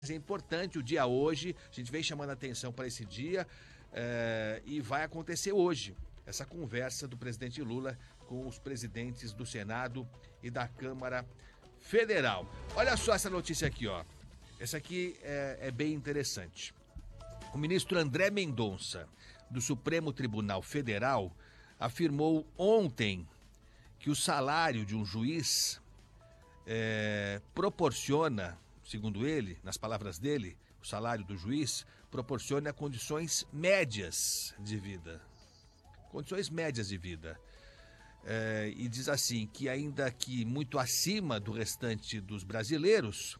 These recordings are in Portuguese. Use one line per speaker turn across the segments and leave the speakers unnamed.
É importante o dia hoje, a gente vem chamando a atenção para esse dia e vai acontecer hoje essa conversa do presidente Lula com os presidentes do Senado e da Câmara Federal. Olha só essa notícia aqui, ó. Essa aqui é bem interessante. O ministro André Mendonça, do Supremo Tribunal Federal, afirmou ontem que o salário de um juiz proporciona, segundo ele, nas palavras dele, o salário do juiz proporciona condições médias de vida. Condições médias de vida. E diz assim, que ainda que muito acima do restante dos brasileiros,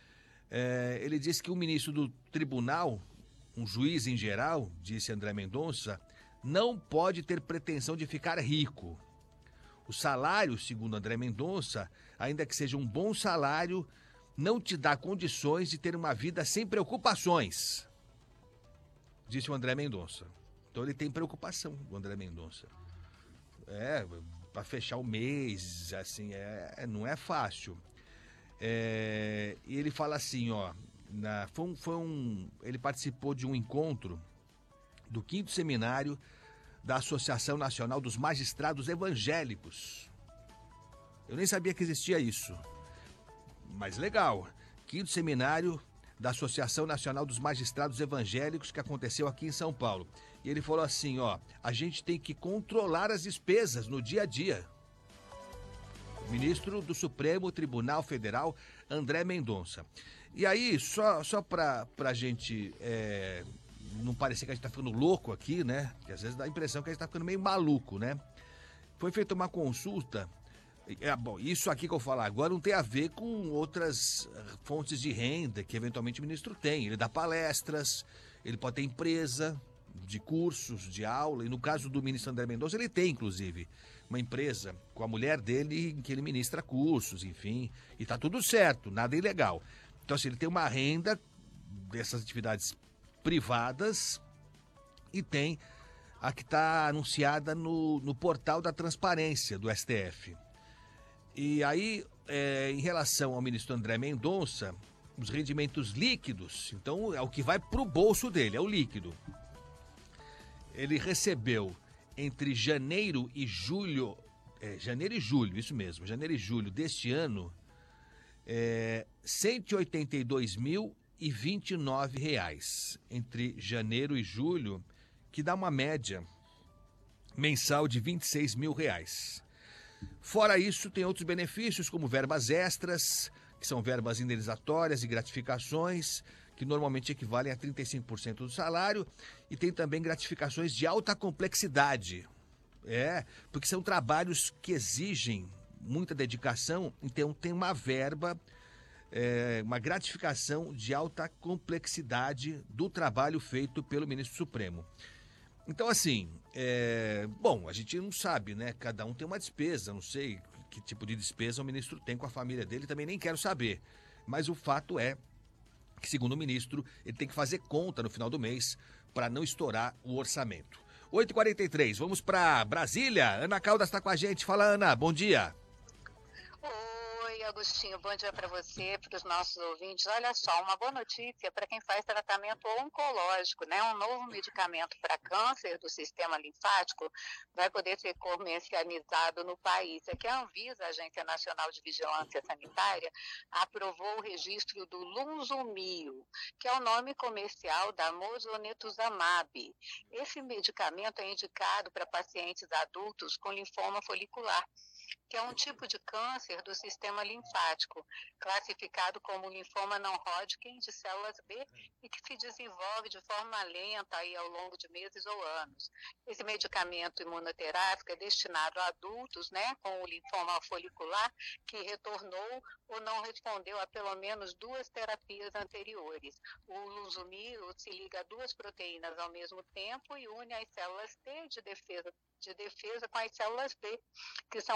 ele diz que o ministro do tribunal, um juiz em geral, disse André Mendonça, não pode ter pretensão de ficar rico. O salário, segundo André Mendonça, ainda que seja um bom salário, não te dá condições de ter uma vida sem preocupações, disse o André Mendonça. Então ele tem preocupação, o André Mendonça. Para fechar o mês, assim, não é fácil. E ele fala assim, ó, ele participou de um encontro do 5º seminário da Associação Nacional dos Magistrados Evangélicos. Eu nem sabia que existia isso, mas legal. 5º seminário da Associação Nacional dos Magistrados Evangélicos que aconteceu aqui em São Paulo. E ele falou assim, ó, a gente tem que controlar as despesas no dia a dia. Ministro do Supremo Tribunal Federal, André Mendonça. E aí, só pra gente não parecer que a gente tá ficando louco aqui, né? Que às vezes dá a impressão que a gente tá ficando meio maluco, né? Foi feita uma consulta. Bom, isso aqui que eu falar agora não tem a ver com outras fontes de renda que eventualmente o ministro tem. Ele dá palestras, ele pode ter empresa de cursos, de aula, e no caso do ministro André Mendonça, ele tem, inclusive, uma empresa com a mulher dele em que ele ministra cursos, enfim, e tá tudo certo, nada ilegal. Então, assim, ele tem uma renda dessas atividades privadas e tem a que está anunciada no portal da transparência do STF. E aí, em relação ao ministro André Mendonça, os rendimentos líquidos, então é o que vai para o bolso dele, é o líquido. Ele recebeu entre janeiro e julho, isso mesmo, janeiro e julho deste ano, R$ 182.029 entre janeiro e julho, que dá uma média mensal de R$ 26.000. Fora isso, tem outros benefícios, como verbas extras, que são verbas indenizatórias e gratificações, que normalmente equivalem a 35% do salário, e tem também gratificações de alta complexidade. Porque são trabalhos que exigem muita dedicação, então tem uma verba, uma gratificação de alta complexidade do trabalho feito pelo ministro Supremo. Então, assim, bom, a gente não sabe, né? Cada um tem uma despesa, não sei que tipo de despesa o ministro tem com a família dele, também nem quero saber. Mas o fato é que, segundo o ministro, ele tem que fazer conta no final do mês para não estourar o orçamento. 8h43, vamos para Brasília. Ana Caldas está com a gente. Fala, Ana, bom dia.
Oi, Agostinho, bom dia para você, para os nossos ouvintes. Olha só, uma boa notícia para quem faz tratamento oncológico, né? Um novo medicamento para câncer do sistema linfático vai poder ser comercializado no país. É que a Anvisa, a Agência Nacional de Vigilância Sanitária, aprovou o registro do Lunsumio, que é o nome comercial da Mosunetuzumab. Esse medicamento é indicado para pacientes adultos com linfoma folicular, que é um tipo de câncer do sistema linfático, classificado como linfoma não Hodgkin de células B e que se desenvolve de forma lenta aí ao longo de meses ou anos. Esse medicamento imunoterápico é destinado a adultos, né, com o linfoma folicular que retornou ou não respondeu a pelo menos 2 terapias anteriores. O Lunsumio se liga a 2 proteínas ao mesmo tempo e une as células T de defesa com as células B, que são as doentes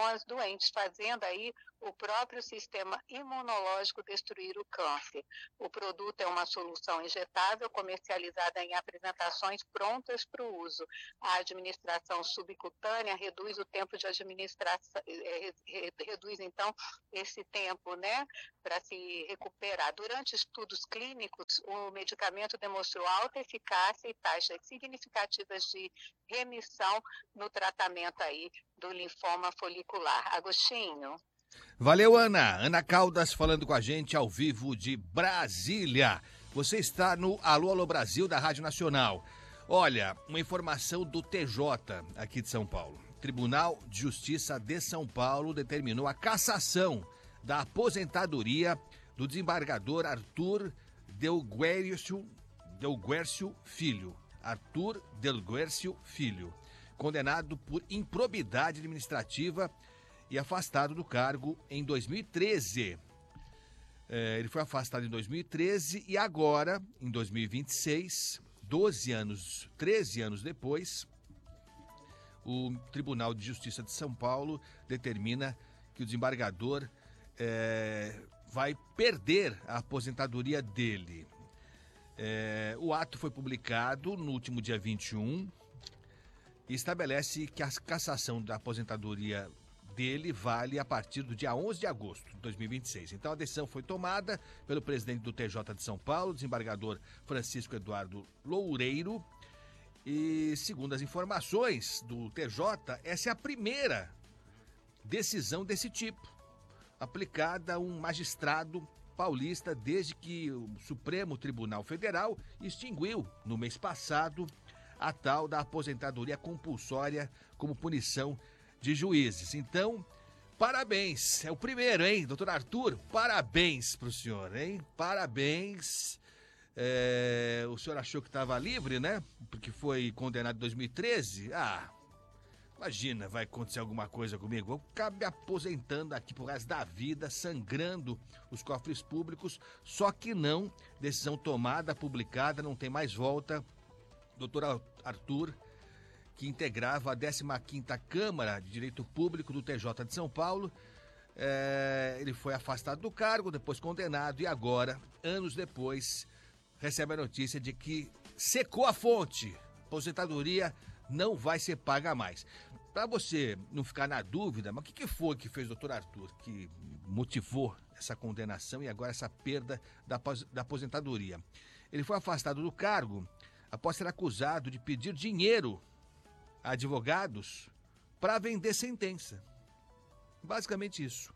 doentes, fazendo aí o próprio sistema imunológico destruir o câncer. O produto é uma solução injetável comercializada em apresentações prontas para o uso. A administração subcutânea reduz o tempo de administração, reduz então esse tempo, né, para se recuperar. Durante estudos clínicos, o medicamento demonstrou alta eficácia e taxas significativas de remissão no tratamento aí do linfoma folicular. Agostinho.
Valeu, Ana. Ana Caldas falando com a gente ao vivo de Brasília. Você está no Alô, Alô Brasil da Rádio Nacional. Olha, uma informação do TJ aqui de São Paulo. Tribunal de Justiça de São Paulo determinou a cassação da aposentadoria do desembargador Arthur Del Guercio Filho. Arthur Del Guercio Filho, condenado por improbidade administrativa e afastado do cargo em 2013. Ele foi afastado em 2013 e agora, em 2026, 13 anos depois, o Tribunal de Justiça de São Paulo determina que o desembargador vai perder a aposentadoria dele. O ato foi publicado no último dia 21 e estabelece que a cassação da aposentadoria dele vale a partir do dia 11 de agosto de 2026. Então a decisão foi tomada pelo presidente do TJ de São Paulo, desembargador Francisco Eduardo Loureiro, e segundo as informações do TJ, essa é a primeira decisão desse tipo, aplicada a um magistrado paulista desde que o Supremo Tribunal Federal extinguiu no mês passado a tal da aposentadoria compulsória como punição de juízes. Então, parabéns, é o primeiro, hein, doutor Arthur? Parabéns pro senhor, hein? Parabéns. O senhor achou que estava livre, né? Porque foi condenado em 2013? Imagina, vai acontecer alguma coisa comigo? Vou ficar me aposentando aqui pro resto da vida, sangrando os cofres públicos, só que não, decisão tomada, publicada, não tem mais volta. Doutor Arthur, que integrava a 15ª Câmara de Direito Público do TJ de São Paulo, ele foi afastado do cargo, depois condenado e agora, anos depois, recebe a notícia de que secou a fonte, aposentadoria não vai ser paga mais. Para você não ficar na dúvida, mas o que foi que fez o doutor Arthur, que motivou essa condenação e agora essa perda da aposentadoria? Ele foi afastado do cargo após ser acusado de pedir dinheiro a advogados para vender sentença. Basicamente isso.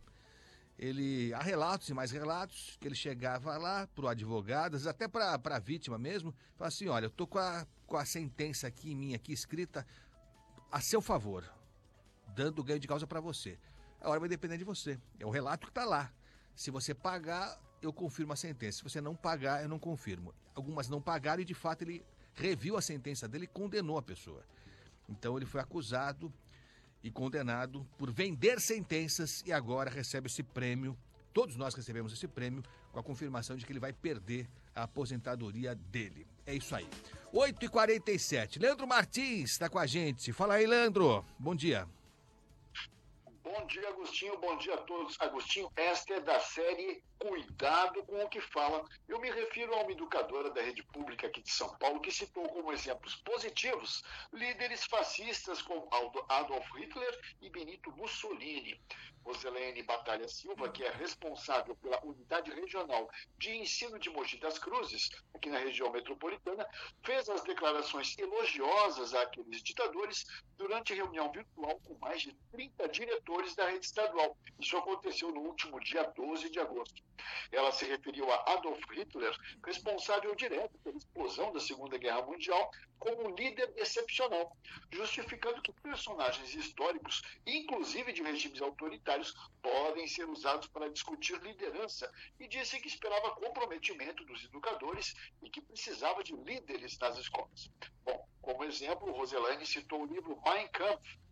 Há relatos e mais relatos que ele chegava lá para o advogado, às vezes até para a vítima mesmo, falava assim, olha, eu tô com a sentença aqui minha aqui escrita a seu favor, dando ganho de causa para você. Agora vai depender de você. É o relato que está lá. Se você pagar, eu confirmo a sentença. Se você não pagar, eu não confirmo. Algumas não pagaram e, de fato, ele reviu a sentença dele e condenou a pessoa. Então, ele foi acusado e condenado por vender sentenças e agora recebe esse prêmio. Todos nós recebemos esse prêmio com a confirmação de que ele vai perder a aposentadoria dele. É isso aí. 8h47. Leandro Martins está com a gente. Fala aí, Leandro. Bom dia.
Bom dia, Agostinho. Bom dia a todos. Agostinho, esta é da série Cuidado com o que Fala. Eu me refiro a uma educadora da rede pública aqui de São Paulo que citou como exemplos positivos líderes fascistas como Adolf Hitler e Benito Mussolini. Roselene Batalha Silva, que é responsável pela Unidade Regional de Ensino de Mogi das Cruzes, aqui na região metropolitana, fez as declarações elogiosas àqueles ditadores durante reunião virtual com mais de 30 diretores da rede estadual. Isso aconteceu no último dia 12 de agosto. Ela se referiu a Adolf Hitler, responsável direto pela explosão da Segunda Guerra Mundial, como um líder excepcional, justificando que personagens históricos, inclusive de regimes autoritários, podem ser usados para discutir liderança, e disse que esperava comprometimento dos educadores e que precisava de líderes nas escolas. Bom, como exemplo, Roselane citou o livro Mein Kampf,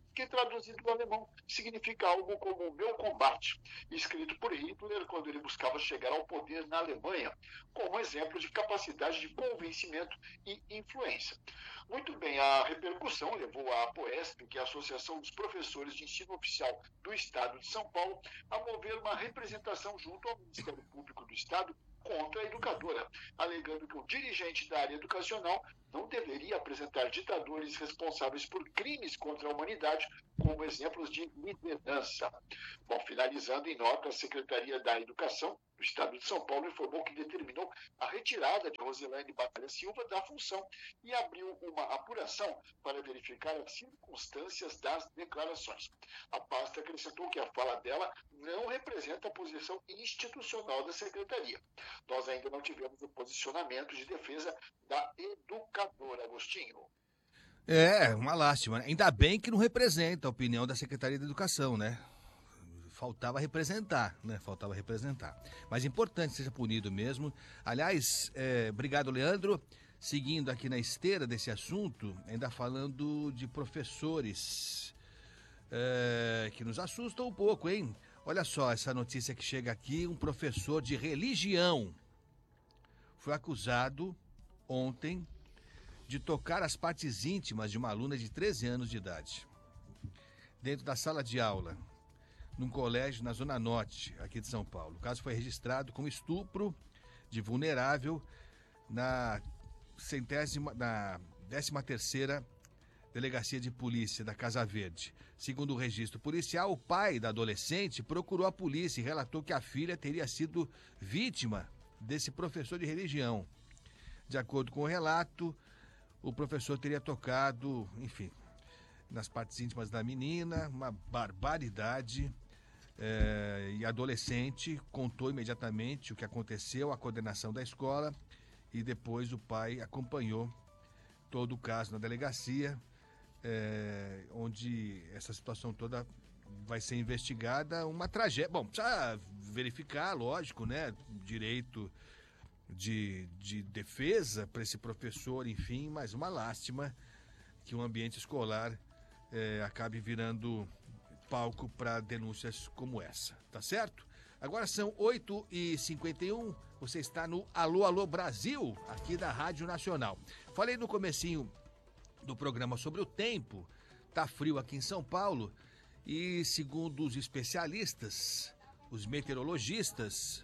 que traduzido do alemão significa algo como meu combate, escrito por Hitler quando ele buscava chegar ao poder na Alemanha, como exemplo de capacidade de convencimento e influência. Muito bem, a repercussão levou a APOESP, que é a Associação dos Professores de Ensino Oficial do Estado de São Paulo, a mover uma representação junto ao Ministério Público do Estado contra a educadora, alegando que o dirigente da área educacional não deveria apresentar ditadores responsáveis por crimes contra a humanidade como exemplos de liderança. Bom, finalizando em nota, a Secretaria da Educação do Estado de São Paulo informou que determinou a retirada de Roselaine Batalha Silva da função e abriu uma apuração para verificar as circunstâncias das declarações. A pasta acrescentou que a fala dela não representa a posição institucional da Secretaria. Nós ainda não tivemos o posicionamento de defesa da educadora, Agostinho.
É, uma lástima. Ainda bem que não representa a opinião da Secretaria de Educação, né? Faltava representar, né? Faltava representar. Mas importante que seja punido mesmo. Aliás, obrigado, Leandro. Seguindo aqui na esteira desse assunto, ainda falando de professores, que nos assustam um pouco, hein? Olha só essa notícia que chega aqui. Um professor de religião foi acusado ontem de tocar as partes íntimas de uma aluna de 13 anos de idade, dentro da sala de aula, num colégio na Zona Norte, aqui de São Paulo. O caso foi registrado como estupro de vulnerável na 13ª Delegacia de Polícia da Casa Verde. Segundo o registro policial, o pai da adolescente procurou a polícia e relatou que a filha teria sido vítima desse professor de religião. De acordo com o relato, o professor teria tocado, enfim, nas partes íntimas da menina, uma barbaridade. E a adolescente contou imediatamente o que aconteceu à coordenação da escola e depois o pai acompanhou todo o caso na delegacia, onde essa situação toda vai ser investigada. Uma tragédia. Bom, precisa verificar, lógico, né? Direito de defesa para esse professor, enfim, mas uma lástima que um ambiente escolar acabe virando palco para denúncias como essa, tá certo? Agora são 8h51, você está no Alô, Alô Brasil, aqui da Rádio Nacional. Falei no comecinho do programa sobre o tempo, tá frio aqui em São Paulo e segundo os especialistas, os meteorologistas,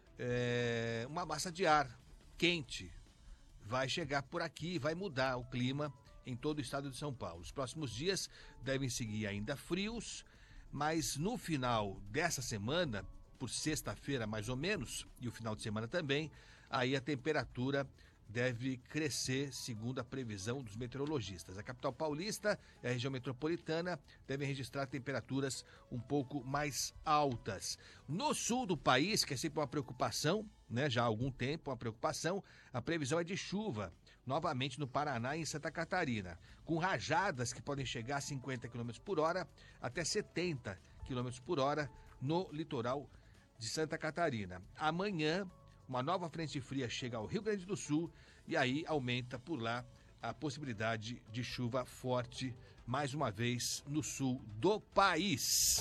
uma massa de ar quente vai chegar por aqui, vai mudar o clima em todo o estado de São Paulo. Os próximos dias devem seguir ainda frios, mas no final dessa semana, por sexta-feira mais ou menos, e o final de semana também, aí a temperatura deve crescer, segundo a previsão dos meteorologistas. A capital paulista e a região metropolitana devem registrar temperaturas um pouco mais altas. No sul do país, que é sempre uma preocupação, né, já há algum tempo, uma preocupação, a previsão é de chuva, novamente no Paraná e em Santa Catarina, com rajadas que podem chegar a 50 km por hora até 70 km por hora no litoral de Santa Catarina. Amanhã, uma nova frente fria chega ao Rio Grande do Sul e aí aumenta por lá a possibilidade de chuva forte, mais uma vez, no sul do país.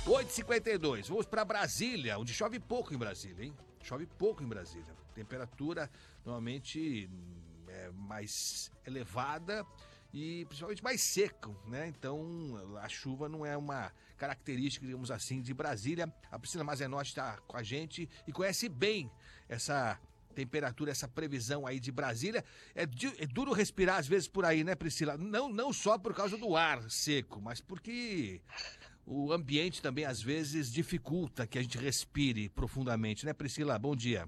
8h52, vamos para Brasília, onde chove pouco em Brasília, hein? Chove pouco em Brasília. Temperatura normalmente mais elevada e principalmente mais seco, né? Então a chuva não é uma característica, digamos assim, de Brasília. A Priscila Mazenotti está com a gente e conhece bem essa temperatura, essa previsão aí de Brasília. É duro respirar às vezes por aí, né, Priscila? Não só por causa do ar seco, mas porque o ambiente também às vezes dificulta que a gente respire profundamente, né, Priscila? Bom dia.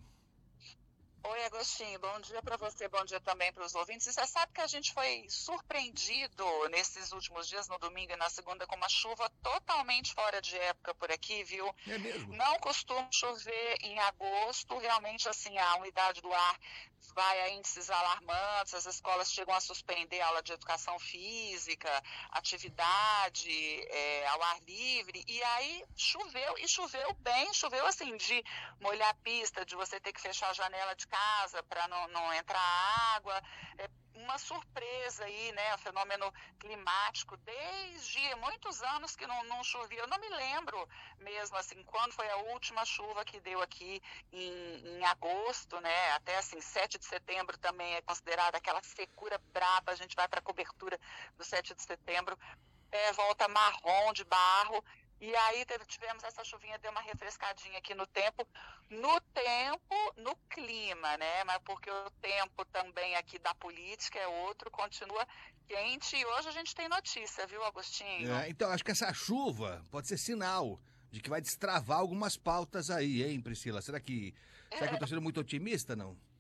Oi, Agostinho, bom dia para você, bom dia também para os ouvintes. E você sabe que a gente foi surpreendido nesses últimos dias, no domingo e na segunda, com uma chuva totalmente fora de época por aqui, viu?
É mesmo?
Não costuma chover em agosto, realmente assim, a umidade do ar vai a índices alarmantes, as escolas chegam a suspender a aula de educação física, atividade ao ar livre, e aí choveu bem, choveu assim, de molhar a pista, de você ter que fechar a janela de casa, casa para não entrar água. É uma surpresa aí, né, o fenômeno climático, desde muitos anos que não chovia. Eu não me lembro mesmo, assim, quando foi a última chuva que deu aqui em agosto, né, até assim, 7 de setembro também é considerada aquela secura braba, a gente vai para a cobertura do 7 de setembro, volta marrom de barro. E aí tivemos essa chuvinha, deu uma refrescadinha aqui no tempo, no clima, né? Mas porque o tempo também aqui da política é outro, continua quente. E hoje a gente tem notícia, viu, Agostinho?
Então, acho que essa chuva pode ser sinal de que vai destravar algumas pautas aí, hein, Priscila? Será que eu tô sendo muito otimista, não?